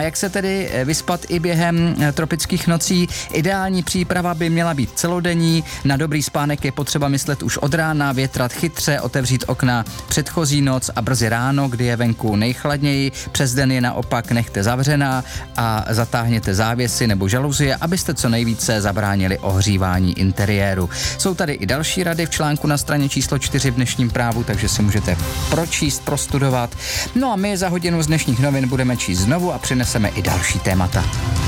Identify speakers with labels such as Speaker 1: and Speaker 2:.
Speaker 1: jak se tedy vyspat i během tropických nocí? Ideální příprava by měla být celodenní. Na dobrý spánek je potřeba myslet už od rána, větrat chytře, otevřít okna předchozí noc a brzy ráno, kdy je venku nejchladněji. Přes den je naopak nechte zavřená a zatáhněte závěsy nebo žaluzie, abyste co nejvíce zabránili ohřívání interiéru. Jsou tady i další rady v článku na straně číslo 4 v dnešním Právu, takže si můžete pročíst, prostudovat. No a my za hodinu z dnešních novin budeme číst znovu a přineseme i další témata.